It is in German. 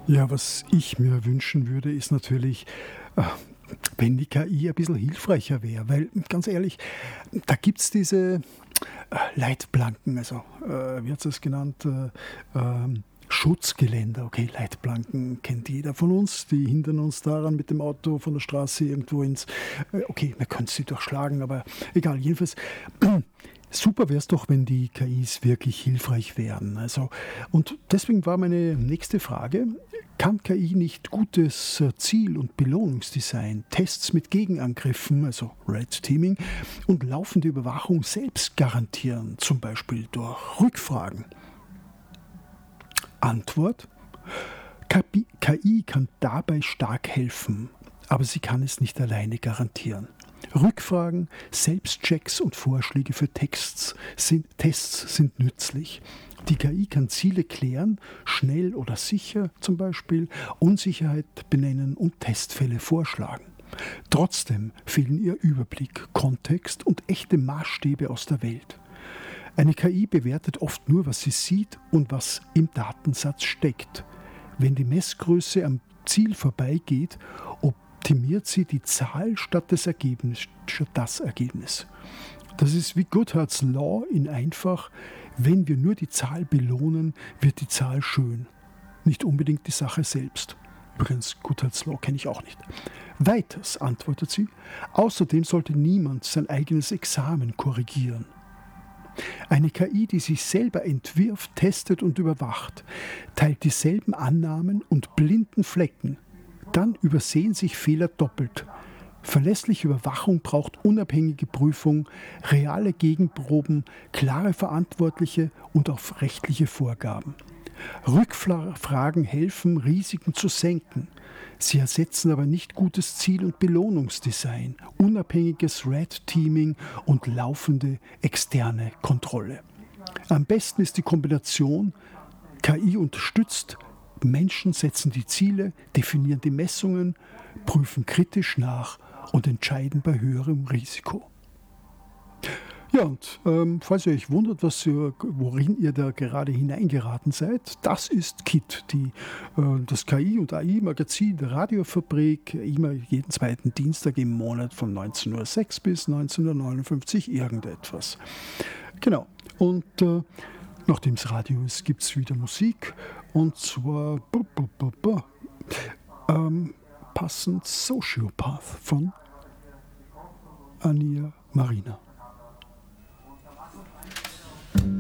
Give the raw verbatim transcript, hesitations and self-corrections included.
Ja, was ich mir wünschen würde, ist natürlich, äh, wenn die K I ein bisschen hilfreicher wäre, weil ganz ehrlich, da gibt's diese, äh, Leitplanken, also, äh, wie hat's das genannt, äh, ähm, Schutzgeländer. Okay, Leitplanken kennt jeder von uns, die hindern uns daran, mit dem Auto von der Straße irgendwo ins äh, okay, man könnte sie durchschlagen, aber egal, jedenfalls super wäre es doch, wenn die K Is wirklich hilfreich wären. Also, und deswegen war meine nächste Frage: Kann K I nicht gutes äh, Ziel- und Belohnungsdesign, Tests mit Gegenangriffen, also Red Teaming, und laufende Überwachung selbst garantieren, zum Beispiel durch Rückfragen? Antwort: K I kann dabei stark helfen, aber sie kann es nicht alleine garantieren. Rückfragen, Selbstchecks und Vorschläge für Texts sind, Tests sind nützlich. Die K I kann Ziele klären, schnell oder sicher zum Beispiel, Unsicherheit benennen und Testfälle vorschlagen. Trotzdem fehlen ihr Überblick, Kontext und echte Maßstäbe aus der Welt. Eine K I bewertet oft nur, was sie sieht und was im Datensatz steckt. Wenn die Messgröße am Ziel vorbeigeht, optimiert sie die Zahl statt das Ergebnis. Statt das Ergebnis. Das ist wie Goodhart's Law in einfach: Wenn wir nur die Zahl belohnen, wird die Zahl schön. Nicht unbedingt die Sache selbst. Übrigens, Goodhart's Law kenne ich auch nicht. Weiters, antwortet sie: Außerdem sollte niemand sein eigenes Examen korrigieren. Eine K I, die sich selber entwirft, testet und überwacht, teilt dieselben Annahmen und blinden Flecken. Dann übersehen sich Fehler doppelt. Verlässliche Überwachung braucht unabhängige Prüfung, reale Gegenproben, klare Verantwortliche und auch rechtliche Vorgaben. Rückfragen helfen, Risiken zu senken. Sie ersetzen aber nicht gutes Ziel- und Belohnungsdesign, unabhängiges Red Teaming und laufende externe Kontrolle. Am besten ist die Kombination: K I unterstützt, Menschen setzen die Ziele, definieren die Messungen, prüfen kritisch nach und entscheiden bei höherem Risiko. Ja, und ähm, falls ihr euch wundert, was ihr, worin ihr da gerade hineingeraten seid, das ist K I T, die, äh, das K I- und A I-Magazin der Radiofabrik, immer jeden zweiten Dienstag im Monat von neunzehn Uhr sechs bis neunzehn Uhr neunundfünfzig irgendetwas. Genau, und äh, nachdem es Radio ist, gibt es wieder Musik, und zwar bu, bu, bu, bu, ähm, passend Sociopath von Ania Marina.